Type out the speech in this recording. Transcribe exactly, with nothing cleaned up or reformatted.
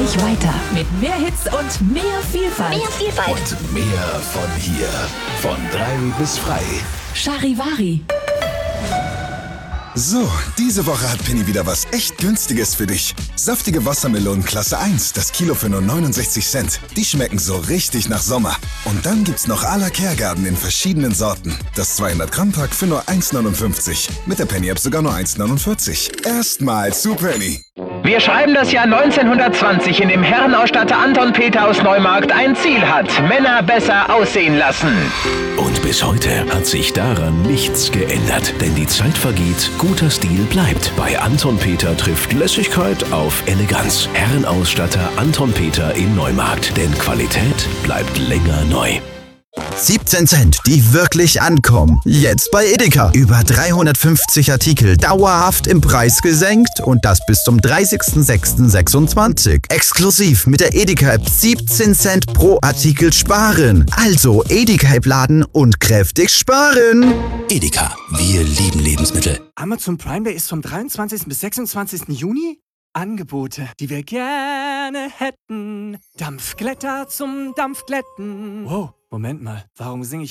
gleich weiter mit mehr Hits und mehr Vielfalt. Mehr Vielfalt. Und mehr von hier. Von drei bis frei. Charivari. So, diese Woche hat Penny wieder was echt Günstiges für dich. Saftige Wassermelonen Klasse eins, das Kilo für nur neunundsechzig Cent. Die schmecken so richtig nach Sommer. Und dann gibt's noch à la Kergarten in verschiedenen Sorten. Das zweihundert Gramm Pack für nur eins neunundfünfzig. Mit der Penny App sogar nur eins neunundvierzig. Erstmal zu Penny. Wir schreiben das Jahr neunzehnhundertzwanzig, in dem Herrenausstatter Anton Peter aus Neumarkt ein Ziel hat: Männer besser aussehen lassen. Und bis heute hat sich daran nichts geändert. Denn die Zeit vergeht, guter Stil bleibt. Bei Anton Peter trifft Lässigkeit auf Eleganz. Herrenausstatter Anton Peter in Neumarkt. Denn Qualität bleibt länger neu. siebzehn Cent, die wirklich ankommen. Jetzt bei Edeka. Über dreihundertfünfzig Artikel dauerhaft im Preis gesenkt und das bis zum dreißigsten sechsten sechsundzwanzig. Exklusiv mit der Edeka-App siebzehn Cent pro Artikel sparen. Also Edeka-App laden und kräftig sparen. Edeka, wir lieben Lebensmittel. Amazon Prime Day ist vom dreiundzwanzigsten bis sechsundzwanzigsten Juni. Angebote, die wir gerne hätten. Dampfglätter zum Dampfglätten. Wow, Moment mal, warum singe ich